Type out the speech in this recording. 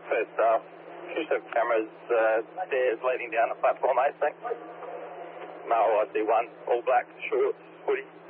First staff, should have cameras stairs leading down the platform 8, thanks. Male IC1, all black, shorts, hoodie.